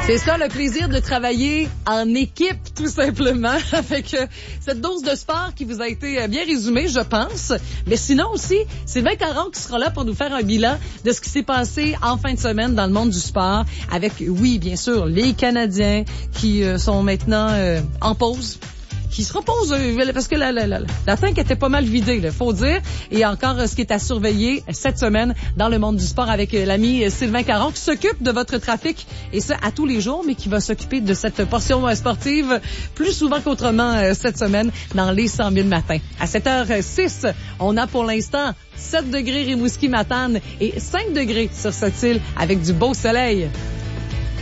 C'est ça le plaisir de travailler en équipe, tout simplement, avec cette dose de sport qui vous a été bien résumée, je pense. Mais sinon aussi, Sylvain Caron qui sera là pour nous faire un bilan de ce qui s'est passé en fin de semaine dans le monde du sport, avec, oui, bien sûr, les Canadiens qui sont maintenant en pause. Qui se repose parce que la tank était pas mal vidée, il faut dire. Et encore ce qui est à surveiller cette semaine dans le monde du sport avec l'ami Sylvain Caron qui s'occupe de votre trafic et ça à tous les jours, mais qui va s'occuper de cette portion sportive plus souvent qu'autrement cette semaine dans les 100 000 matins. À 7h06, on a pour l'instant 7 degrés Rimouski-Matane et 5 degrés sur cette île avec du beau soleil.